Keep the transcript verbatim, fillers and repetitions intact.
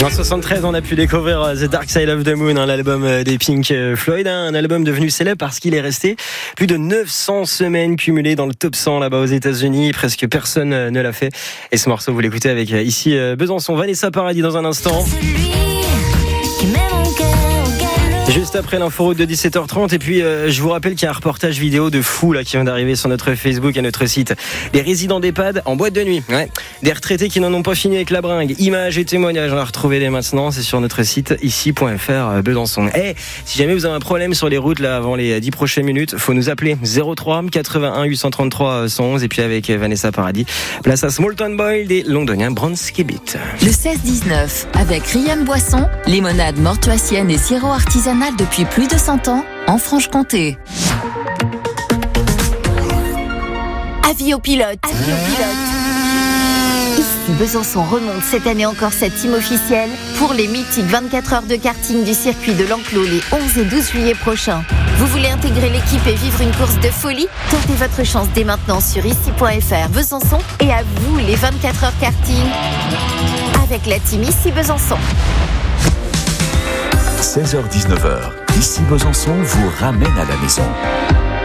En soixante-treize, on a pu découvrir The Dark Side of the Moon, hein, l'album des Pink Floyd, hein, un album devenu célèbre parce qu'il est resté plus de neuf cents semaines cumulées dans le top cent là-bas aux États-Unis. Presque personne ne l'a fait. Et ce morceau, vous l'écoutez avec ici Besançon, Vanessa Paradis dans un instant. Juste après l'info de dix-sept heures trente. Et puis euh, je vous rappelle qu'il y a un reportage vidéo de fou là qui vient d'arriver sur notre Facebook et notre site. Les résidents d'EHPAD en boîte de nuit, ouais. Des retraités qui n'en ont pas fini avec la bringue. Images et témoignages, on va retrouver dès maintenant. C'est sur notre site ici point f r Besançon. Et hey, si jamais vous avez un problème sur les routes là avant les dix prochaines minutes, faut nous appeler zéro trois quatre-vingt-un huit cent trente-trois cent onze. Et puis avec Vanessa Paradis, place à Small Town Boy des Londoniens Bronski Beat. Le seize dix-neuf avec Riam Boisson, limonade mortuacienne et sirop artisanal depuis plus de cent ans en Franche-Comté. Avis aux pilotes. Avis aux pilotes. Ici, Besançon remonte cette année encore sa team officielle pour les mythiques vingt-quatre heures de karting du circuit de l'Enclos les onze et douze juillet prochains. Vous voulez intégrer l'équipe et vivre une course de folie? Tentez votre chance dès maintenant sur ici point f r Besançon et à vous les vingt-quatre heures karting avec la team Ici Besançon. seize heures dix-neuf heures, Ici Besançon vous ramène à la maison.